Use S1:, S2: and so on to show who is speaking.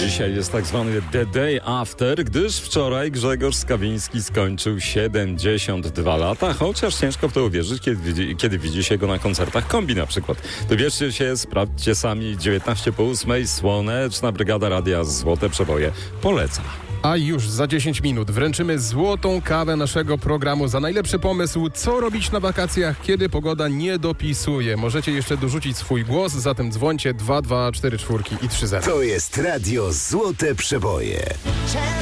S1: Dzisiaj jest tak zwany The Day After, gdyż wczoraj Grzegorz Skawiński skończył 72 lata, chociaż ciężko w to uwierzyć, kiedy widzi się go na koncertach Kombi na przykład. Wybierzcie się, sprawdźcie sami, 19:08, Słoneczna Brygada Radia Złote Przeboje poleca.
S2: A już za 10 minut wręczymy złotą kawę naszego programu za najlepszy pomysł, co robić na wakacjach, kiedy pogoda nie dopisuje. Możecie jeszcze dorzucić swój głos, zatem dzwońcie 2244 i 30.
S3: To jest Radio Złote Przeboje.